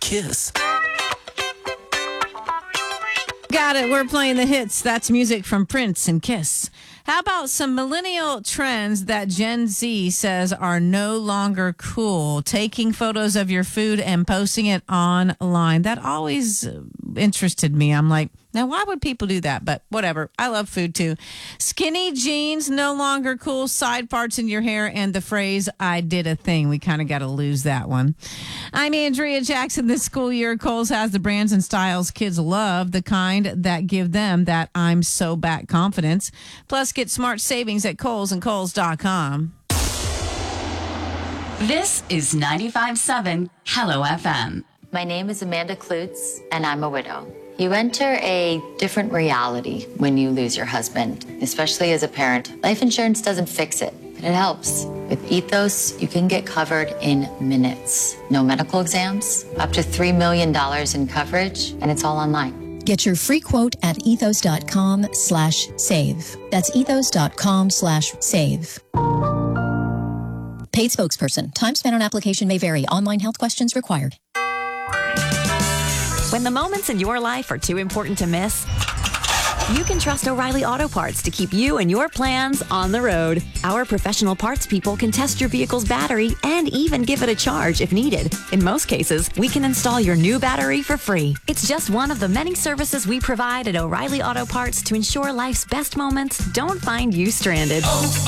Kiss. Got it. We're playing the hits. That's music from Prince and Kiss. How about some millennial trends that Gen Z says are no longer cool? Taking photos of your food and posting it online. That always interested me. I'm like, now why would people do that? But whatever. I love food too. Skinny jeans, no longer cool. Side parts in your hair and the phrase, I did a thing. We kind of got to lose that one. I'm Andrea Jackson. This school year, Kohl's has the brands and styles kids love, the kind that give them that I'm so back confidence. Plus, get smart savings at Kohl's and Kohl's.com. This is 95.7 Hello FM. My name is Amanda Klutz, and I'm a widow. You enter a different reality when you lose your husband, especially as a parent. Life insurance doesn't fix it, but it helps. With Ethos, you can get covered in minutes. No medical exams, up to $3 million in coverage, and it's all online. Get your free quote at ethos.com/save. That's ethos.com/save. Paid spokesperson. Time spent on application may vary. Online health questions required. When the moments in your life are too important to miss, you can trust O'Reilly Auto Parts to keep you and your plans on the road. Our professional parts people can test your vehicle's battery and even give it a charge if needed. In most cases, we can install your new battery for free. It's just one of the many services we provide at O'Reilly Auto Parts to ensure life's best moments don't find you stranded.